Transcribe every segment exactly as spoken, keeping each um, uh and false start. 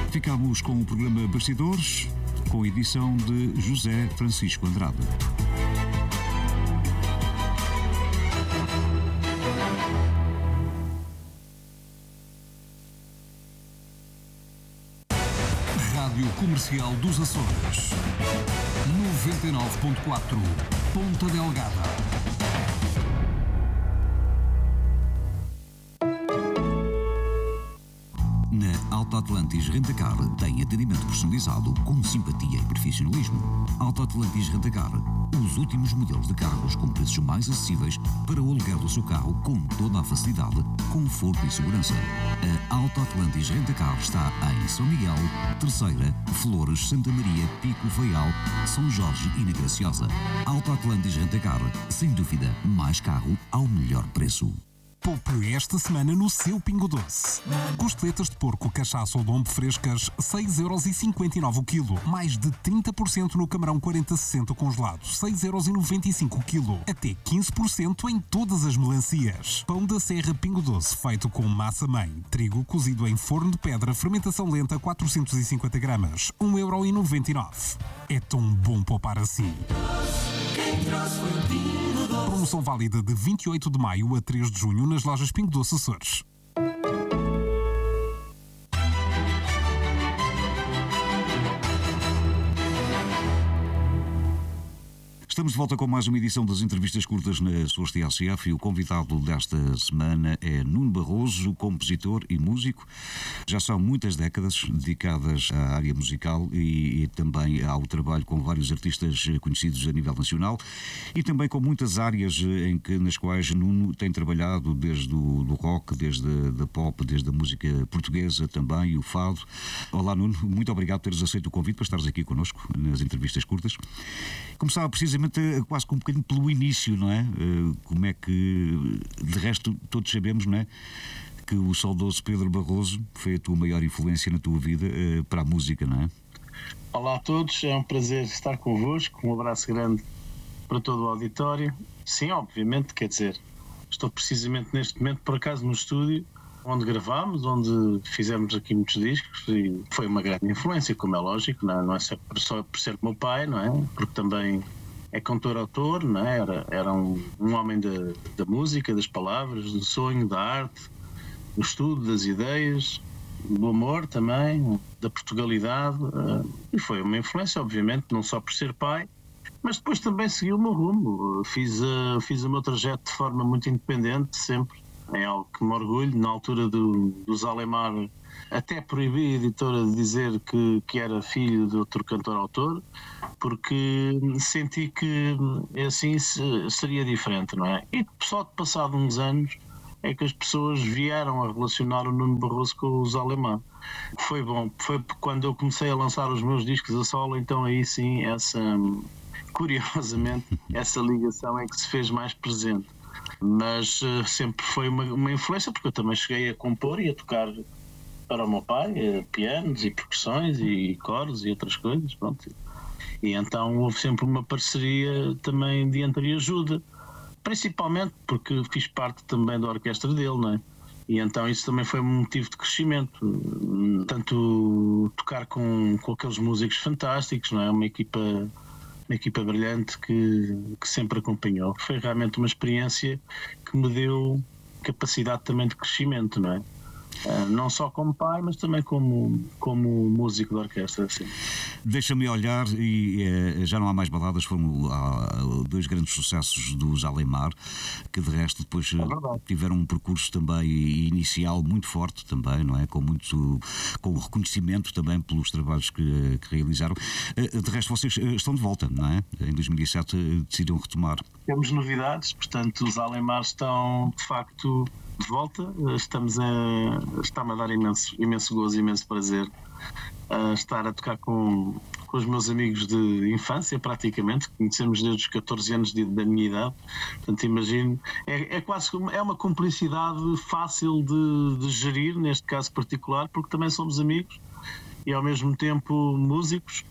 Ficamos com o programa Bastidores, com a edição de José Francisco Andrade. Rádio Comercial dos Açores, noventa e nove ponto quatro, Ponta Delgada. Na Alta Atlantis Rentacar tem atendimento personalizado com simpatia e profissionalismo. Alta Atlantis Rentacar, os últimos modelos de carros com preços mais acessíveis para o aluguer do seu carro com toda a facilidade, conforto e segurança. A Alta Atlantis Rentacar está em São Miguel, Terceira, Flores, Santa Maria, Pico, Faial, São Jorge e na Graciosa. Alta Atlantis Rentacar, sem dúvida, mais carro ao melhor preço. Poupe esta semana no seu Pingo Doce. Costeletas de porco, cachaça ou lombo frescas, seis euros e cinquenta e nove o quilo. Mais de trinta por cento no camarão quarenta sessenta congelado, seis euros e noventa e cinco o quilo. Até quinze por cento em todas as melancias. Pão da Serra Pingo Doce, feito com massa-mãe. Trigo cozido em forno de pedra, fermentação lenta, quatrocentos e cinquenta gramas, um euro e noventa e nove. É tão bom poupar assim. Promoção válida de vinte e oito de maio a três de junho nas lojas Pingo Doce Açores. Estamos de volta com mais uma edição das entrevistas curtas na Açores T S F e o convidado desta semana é Nuno Barroso, compositor e músico. Já são muitas décadas dedicadas à área musical e, e também ao trabalho com vários artistas conhecidos a nível nacional e também com muitas áreas em que, nas quais Nuno tem trabalhado, desde o do rock, desde a pop, desde a música portuguesa também, o fado. Olá Nuno, muito obrigado por teres aceito o convite para estares aqui connosco nas entrevistas curtas. Começava precisamente quase com um bocadinho pelo início, não é? Como é que, de resto, todos sabemos, não é? Que o saudoso Pedro Barroso foi a tua maior influência na tua vida para a música, não é? Olá a todos, é um prazer estar convosco, um abraço grande para todo o auditório. Sim, obviamente, quer dizer, estou precisamente neste momento, por acaso, no estúdio, onde gravámos, onde fizemos aqui muitos discos e foi uma grande influência, como é lógico, não é, não é só por ser meu pai, não é? Porque também é cantor-autor, não é? Era, era um, um homem da, da música, das palavras, do sonho, da arte, do estudo, das ideias, do amor também, da Portugalidade, uh, e foi uma influência, obviamente, não só por ser pai, mas depois também segui o meu rumo. Fiz, uh, fiz o meu trajeto de forma muito independente, sempre. É algo que me orgulho. Na altura do, dos Alemar, até proibi a editora de dizer que, que era filho de outro cantor-autor, porque senti que assim seria diferente, não é? E só de passado uns anos é que as pessoas vieram a relacionar o Nuno Barroso com os Alemã. Foi bom, foi quando eu comecei a lançar os meus discos a solo, então aí sim, essa, curiosamente, essa ligação é que se fez mais presente. Mas uh, sempre foi uma, uma influência, porque eu também cheguei a compor e a tocar para o meu pai, uh, pianos e percussões e coros e outras coisas, pronto. E então houve sempre uma parceria também de entreajuda, principalmente porque fiz parte também da orquestra dele, não é? E então isso também foi um motivo de crescimento, tanto tocar com, com aqueles músicos fantásticos, não é? Uma equipa... uma equipa brilhante que, que sempre acompanhou. Foi realmente uma experiência que me deu capacidade também de crescimento, não é? Uh, não só como pai, mas também como, como músico de orquestra, assim. Deixa-me olhar e eh, já não há mais baladas, foram há, dois grandes sucessos dos Alemar, que de resto depois é tiveram um percurso também inicial muito forte também, não é? Com muito, com reconhecimento também pelos trabalhos que, que realizaram. Uh, de resto vocês estão de volta, não é? Em dois mil e sete decidiram retomar. Temos novidades, portanto os Alemar estão de facto de volta, estamos a, está-me a dar imenso, imenso gozo, imenso prazer a estar a tocar com, com os meus amigos de infância, praticamente, que conhecemos desde os catorze anos de, da minha idade. Portanto, imagino, é, é quase é uma cumplicidade fácil de, de gerir, neste caso particular, porque também somos amigos e ao mesmo tempo músicos,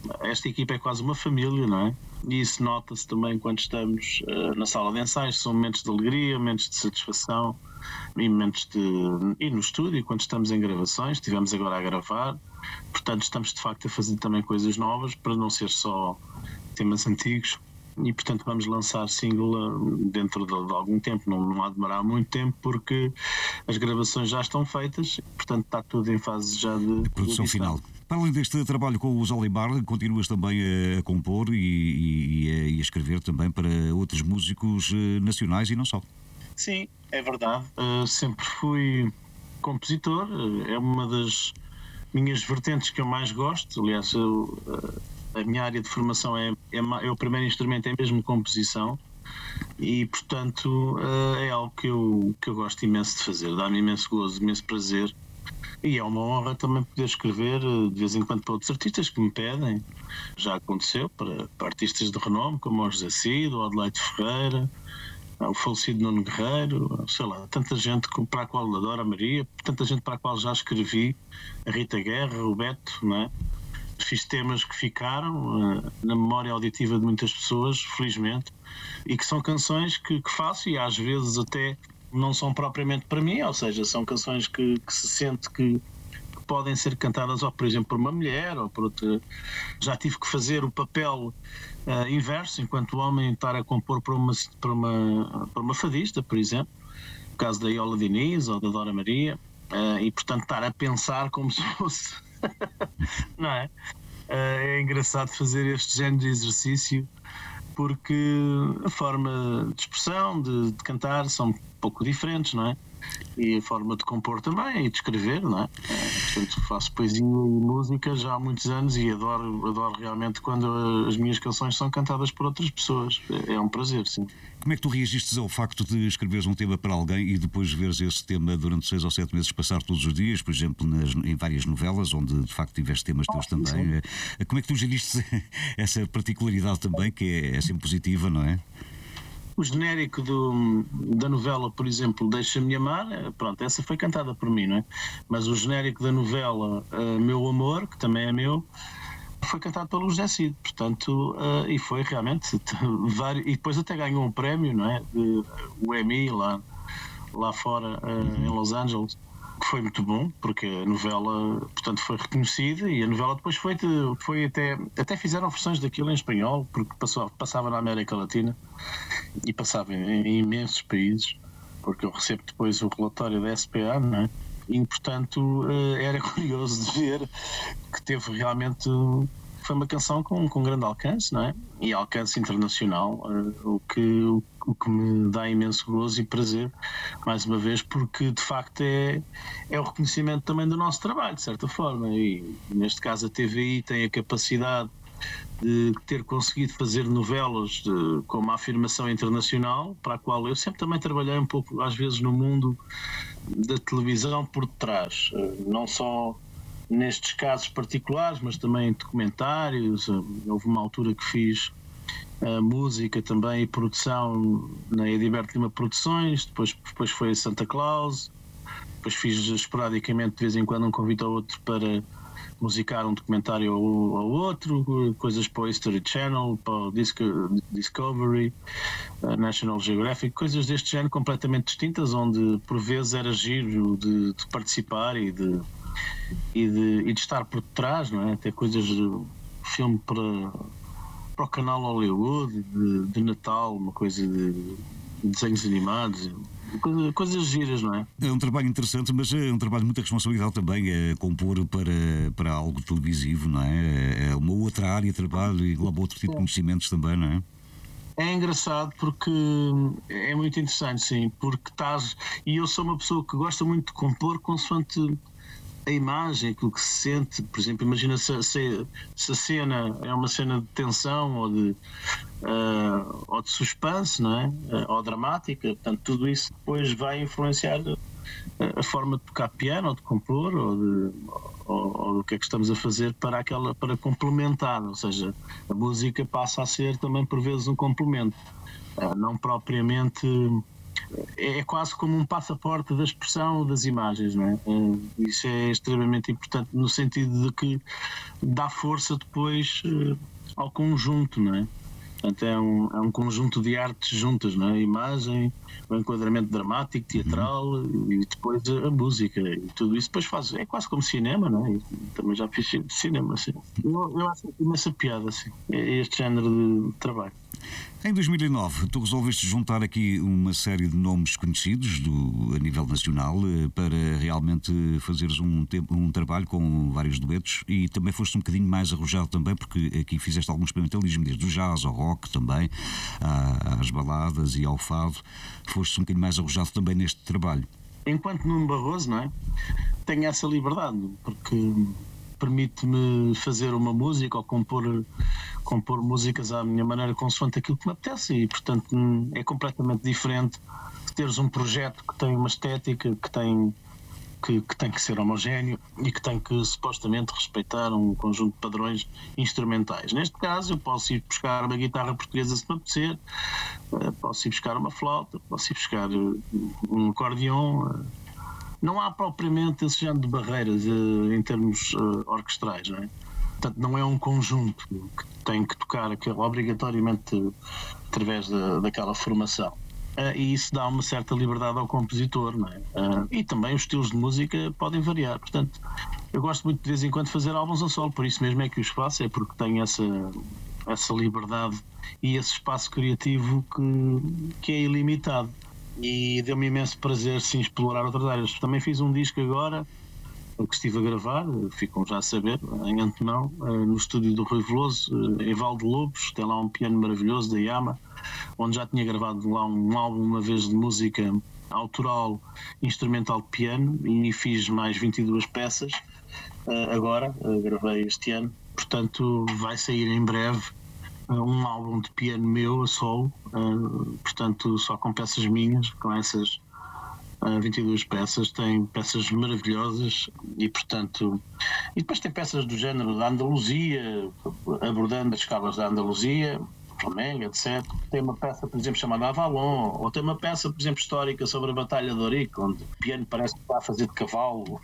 esta equipa é quase uma família, não é? E isso nota-se também quando estamos uh, na sala de ensaios. São momentos de alegria, momentos de satisfação e momentos de... E no estúdio, quando estamos em gravações, estivemos agora a gravar, portanto estamos de facto a fazer também coisas novas, para não ser só temas antigos. E portanto vamos lançar single dentro de, de algum tempo, não, não há de demorar muito tempo, porque as gravações já estão feitas, portanto está tudo em fase já de, de produção de final. Para além deste trabalho com os Olimar, continuas também a, a compor e, e, e, a, e a escrever também para outros músicos nacionais e não só. Sim, é verdade. Uh, sempre fui compositor, uh, é uma das minhas vertentes que eu mais gosto. Aliás, eu, uh, a minha área de formação é, é, é o primeiro instrumento, é mesmo composição, e portanto uh, é algo que eu, que eu gosto imenso de fazer, dá-me imenso gozo, imenso prazer, e é uma honra também poder escrever uh, de vez em quando para outros artistas que me pedem. Já aconteceu para, para artistas de renome como o José Cid, o Adelaide Ferreira, o falecido Nuno Guerreiro, sei lá, tanta gente para a qual adoro, a Maria, tanta gente para a qual já escrevi, a Rita Guerra, o Beto, não é? Fiz temas que ficaram uh, na memória auditiva de muitas pessoas, felizmente, e que são canções que, que faço e às vezes até não são propriamente para mim, ou seja, são canções que, que se sente que, que podem ser cantadas, ou por exemplo por uma mulher, ou por outra. Já tive que fazer o papel uh, inverso, enquanto homem, estar a compor para uma, para uma, para uma fadista, por exemplo, no caso da Iola Diniz ou da Dora Maria, uh, e portanto estar a pensar como se fosse. Não é? É engraçado fazer este género de exercício, porque a forma de expressão, de, de cantar, são um pouco diferentes, não é? E a forma de compor também, e de escrever, não é? Portanto, faço poesia e música já há muitos anos e adoro, adoro realmente quando as minhas canções são cantadas por outras pessoas. É um prazer, sim. Como é que tu reagistes ao facto de escreveres um tema para alguém e depois veres esse tema durante seis ou sete meses passar todos os dias, por exemplo, nas, em várias novelas, onde de facto tiveste temas teus ah, também? Sim. Como é que tu geriste essa particularidade também, que é, é sempre positiva, não é? O genérico do, da novela, por exemplo, Deixa-me Amar, pronto, essa foi cantada por mim, não é? Mas o genérico da novela uh, Meu Amor, que também é meu, foi cantado pelo José Cid, portanto, uh, e foi realmente vários, e depois até ganhou um prémio, não é? De, o Emmy lá, lá fora, uh, em Los Angeles, que foi muito bom, porque a novela, portanto, foi reconhecida, e a novela depois foi, de, foi até, até fizeram versões daquilo em espanhol, porque passou, passava na América Latina e passava em, em imensos países, porque eu recebo depois o relatório da S P A, não é? E, portanto, era curioso de ver que teve realmente... Foi uma canção com, com grande alcance, não é? E alcance internacional, o que, o, o que me dá imenso gozo e prazer, mais uma vez, porque de facto é, é o reconhecimento também do nosso trabalho, de certa forma. E neste caso a T V I tem a capacidade de ter conseguido fazer novelas de, com uma afirmação internacional, para a qual eu sempre também trabalhei um pouco, às vezes, no mundo da televisão por detrás, não só nestes casos particulares, mas também em documentários. Houve uma altura que fiz uh, música também e produção na Ediberto Lima Produções, depois, depois foi a Santa Claus, depois fiz esporadicamente de vez em quando um convite ao outro para musicar um documentário ao, ao outro, coisas para o History Channel, para o Disco, Discovery, uh, National Geographic, coisas deste género completamente distintas, onde por vezes era giro de, de participar e de E de, e de estar por trás, não é? Até coisas de filme para, para o canal Hollywood, de, de Natal, uma coisa de, de desenhos animados, coisa, coisas giras, não é? É um trabalho interessante, mas é um trabalho de muita responsabilidade também, é compor para, para algo televisivo, não é? É uma outra área de trabalho e engloba outro tipo de conhecimentos também, não é? É engraçado porque é muito interessante, sim, porque estás... E eu sou uma pessoa que gosta muito de compor consoante a imagem, aquilo que se sente. Por exemplo, imagina se, se, se a cena é uma cena de tensão ou de, uh, ou de suspense, não é? Uh, ou dramática, portanto tudo isso depois vai influenciar a, a forma de tocar piano ou de compor ou, de, ou, ou do que é que estamos a fazer para, aquela, para complementar, ou seja, a música passa a ser também por vezes um complemento, uh, não propriamente é quase como um passaporte da expressão das imagens, não é? Isso é extremamente importante no sentido de que dá força depois ao conjunto, não é? Portanto, é um, é um conjunto de artes juntas, não é? A imagem, o enquadramento dramático, teatral uhum. e depois a, a música e tudo isso depois faz, é quase como cinema, não é? Eu também já fiz cinema, assim. Eu, eu acho imensa piada, assim, este género de trabalho. Em dois mil e nove, tu resolveste juntar aqui uma série de nomes conhecidos do, a nível nacional para realmente fazeres um, um trabalho com vários duetos e também foste um bocadinho mais arrojado também, porque aqui fizeste algum experimentalismo, desde o jazz ao rock também, às baladas e ao fado. Foste um bocadinho mais arrojado também neste trabalho. Enquanto Nuno Barroso, não é? Tenho essa liberdade, porque permite-me fazer uma música ou compor, compor músicas à minha maneira consoante aquilo que me apetece e, portanto, é completamente diferente de teres um projeto que tem uma estética, que tem que, que tem que ser homogéneo e que tem que supostamente respeitar um conjunto de padrões instrumentais. Neste caso, eu posso ir buscar uma guitarra portuguesa se me apetecer, posso ir buscar uma flauta, posso ir buscar um acordeão. Não há propriamente esse género de barreiras uh, em termos uh, orquestrais, não é? Portanto, não é um conjunto que tem que tocar aquilo, obrigatoriamente uh, através da, daquela formação. Uh, e isso dá uma certa liberdade ao compositor, não é? Uh, e também os estilos de música podem variar. Portanto, eu gosto muito de vez em quando de fazer álbuns a solo, por isso mesmo é que os faço, é porque tenho essa, essa liberdade e esse espaço criativo que, que é ilimitado. E deu-me imenso prazer, sim, explorar outras áreas. Também fiz um disco agora, que estive a gravar, ficam já a saber, em Antenão, no estúdio do Rui Veloso, em Val de Lobos. Tem lá um piano maravilhoso da Yamaha, onde já tinha gravado lá um álbum uma vez de música autoral instrumental de piano e fiz mais vinte e duas peças agora, gravei este ano. Portanto, vai sair em breve um álbum de piano meu a solo, uh, portanto só com peças minhas, com essas uh, vinte e duas peças. Tem peças maravilhosas e portanto e depois tem peças do género da Andaluzia, abordando as escalas da Andaluzia, Flamengo, etcétera. Tem uma peça, por exemplo, chamada Avalon, ou tem uma peça, por exemplo, histórica sobre a Batalha de Ourique, onde o piano parece que está a fazer de cavalo.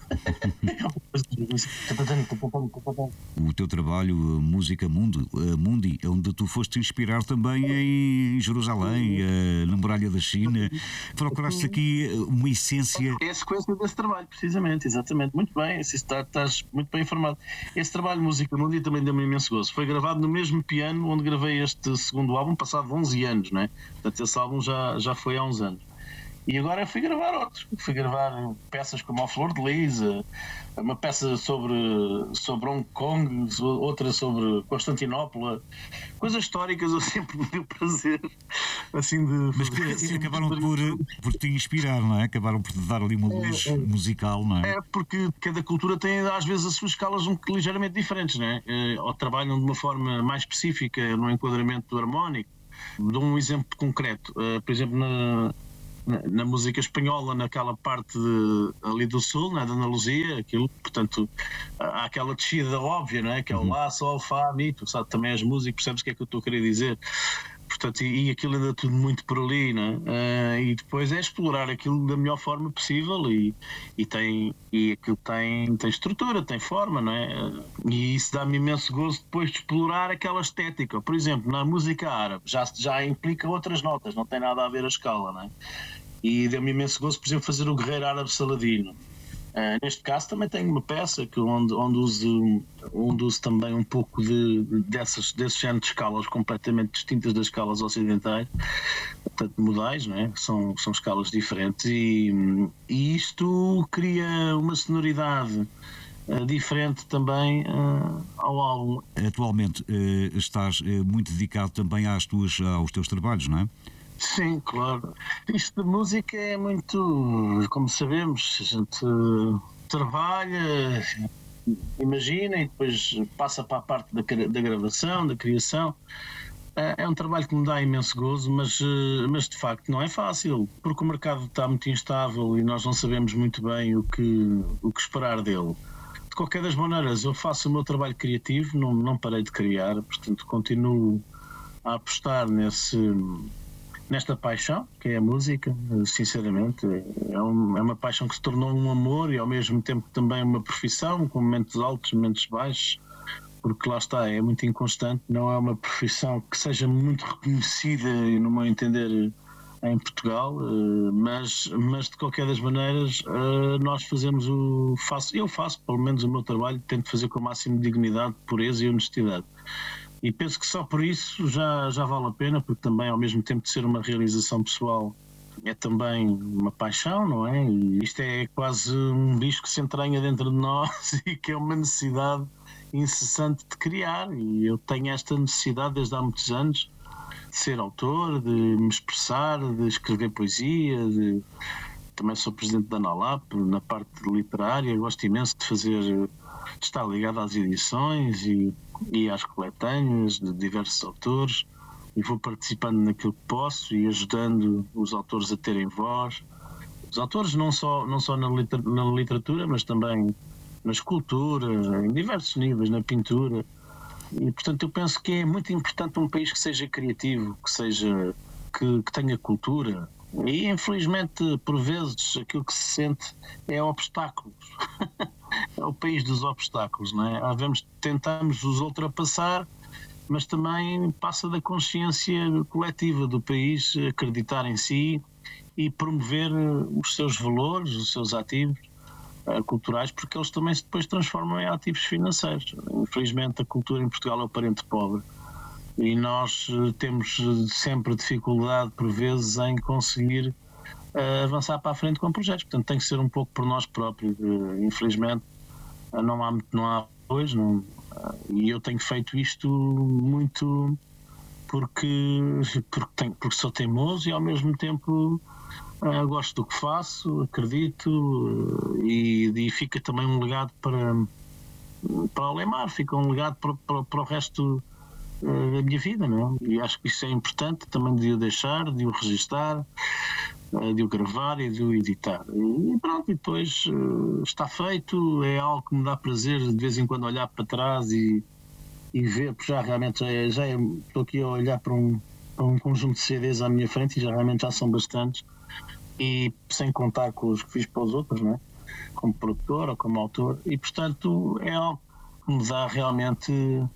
O teu trabalho, Música Mundo, Mundi, onde tu foste inspirar também em Jerusalém, na Muralha da China, procuraste aqui uma essência. É a sequência desse trabalho, precisamente, exatamente. Muito bem, estás muito bem informado. Esse trabalho, Música Mundi, também deu-me imenso gozo. Foi gravado no mesmo piano onde gravei este segundo álbum, passado onze anos, não é? Portanto, esse álbum já, já foi há uns anos. E agora fui gravar outros. Fui gravar peças como a Flor de Lis, uma peça sobre, sobre Hong Kong, outra sobre Constantinopla. Coisas históricas eu sempre me deu prazer, assim, de... Mas que assim, acabaram de... por, por te inspirar, não é? Acabaram por te dar ali uma luz é, é, musical, não é? É, porque cada cultura tem, às vezes, as suas escalas um, ligeiramente diferentes, não é? Ou trabalham de uma forma mais específica no enquadramento harmónico. Dou um exemplo concreto. Por exemplo, na... Na, na música espanhola, naquela parte de, ali do sul, né, da Andaluzia, aquilo, portanto, há aquela descida óbvia, não é? Que é o Lá, Sol, Fá, Mi, tu sabes também as músicas, percebes o que é que eu estou a querer dizer. Portanto, e, e aquilo anda tudo muito por ali, né? Uh, e depois é explorar aquilo da melhor forma possível e, e, tem, e aquilo tem, tem estrutura, tem forma, não é? Uh, e isso dá-me imenso gozo depois de explorar aquela estética. Por exemplo, na música árabe já, já implica outras notas, não tem nada a ver a escala, não é? E deu-me imenso gozo, por exemplo, fazer o Guerreiro Árabe Saladino. Uh, neste caso também tenho uma peça que onde, onde, uso, onde uso também um pouco de, de, dessas, desse género de escalas completamente distintas das escalas ocidentais, portanto modais, não é? São, são escalas diferentes e, e isto cria uma sonoridade uh, diferente também uh, ao álbum. Atualmente uh, estás uh, muito dedicado também às tuas, aos teus trabalhos, não é? Sim, claro. Isto de música é muito, como sabemos, a gente trabalha, imagina e depois passa para a parte da, da gravação, da criação. É um trabalho que me dá imenso gozo, mas, mas de facto não é fácil, porque o mercado está muito instável e nós não sabemos muito bem o que, o que esperar dele. De qualquer das maneiras, eu faço o meu trabalho criativo, não, não parei de criar, portanto continuo a apostar nesse... nesta paixão, que é a música, sinceramente. É, um, é uma paixão que se tornou um amor e ao mesmo tempo também uma profissão, com momentos altos, momentos baixos, porque lá está, é muito inconstante, não é uma profissão que seja muito reconhecida, e no meu entender, em Portugal, mas, mas de qualquer das maneiras nós fazemos o... Faço, eu faço, pelo menos o meu trabalho, tento fazer com o máximo de dignidade, pureza e honestidade. E penso que só por isso já, já vale a pena, porque também ao mesmo tempo de ser uma realização pessoal é também uma paixão, não é? E isto é quase um bicho que se entranha dentro de nós e que é uma necessidade incessante de criar, e eu tenho esta necessidade desde há muitos anos de ser autor, de me expressar, de escrever poesia, de... também sou presidente da NALAP na parte literária, gosto imenso de fazer, de estar ligado às edições e, e às coletâneas de diversos autores, e vou participando naquilo que posso e ajudando os autores a terem voz. Os autores não só, não só na, liter, na literatura, mas também na escultura, em diversos níveis, na pintura. E portanto eu penso que é muito importante um país que seja criativo, que seja que, que tenha cultura. E infelizmente por vezes aquilo que se sente é obstáculos. É o país dos obstáculos, não é? Havemos, tentamos os ultrapassar, mas também passa da consciência coletiva do país acreditar em si e promover os seus valores, os seus ativos culturais, porque eles também se depois transformam em ativos financeiros. Infelizmente a cultura em Portugal é o parente pobre e nós temos sempre dificuldade por vezes em conseguir uh, avançar para a frente com projetos, portanto tem que ser um pouco por nós próprios. Uh, infelizmente uh, não há não há hoje não, uh, e eu tenho feito isto muito porque, porque, tenho, porque sou teimoso e ao mesmo tempo Uh, gosto do que faço, acredito, uh, e, e fica também um legado para, para o Lemar, fica um legado para, para, para o resto uh, da minha vida, não é? E acho que isso é importante também de o deixar, de o registar, uh, de o gravar e de o editar. E pronto, e depois uh, está feito, é algo que me dá prazer de vez em quando olhar para trás e, e ver, porque já realmente já, é, já é, estou aqui a olhar para um, para um conjunto de C Ds à minha frente e já realmente já são bastantes. E sem contar com os que fiz para os outros, não é? Como produtor ou como autor, e portanto é algo que me dá realmente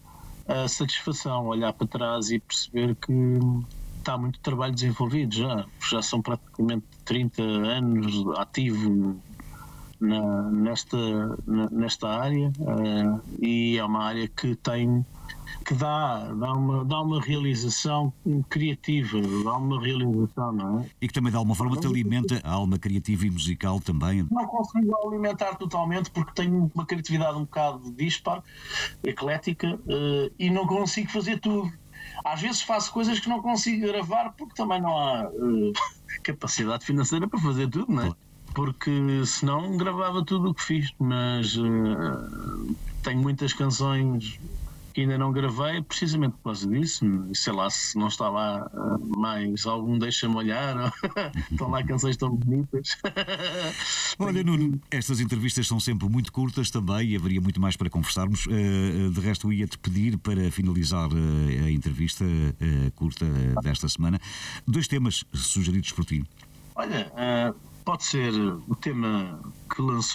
a satisfação olhar para trás e perceber que está muito trabalho desenvolvido já, já são praticamente trinta anos ativo na, nesta, na, nesta área, uh, e é uma área que tem que dá, dá, uma, dá uma realização criativa, dá uma realização, não é? E que também de alguma forma te alimenta a alma criativa e musical também. Não consigo alimentar totalmente porque tenho uma criatividade um bocado dispar, eclética, uh, e não consigo fazer tudo. Às vezes faço coisas que não consigo gravar porque também não há uh, capacidade financeira para fazer tudo, não é? Claro. Porque senão gravava tudo o que fiz, mas uh, tenho muitas canções que ainda não gravei precisamente por causa disso. Sei lá, se não está lá uh, mais algum deixa-me olhar, estão lá canções tão bonitas. Olha, Nuno, estas entrevistas são sempre muito curtas também e haveria muito mais para conversarmos. Uh, de resto, eu ia-te pedir para finalizar uh, a entrevista uh, curta uh, desta semana dois temas sugeridos por ti. Olha, uh, pode ser o tema que lançou